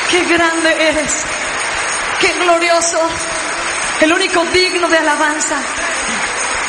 Qué grande eres, qué glorioso, el único digno de alabanza.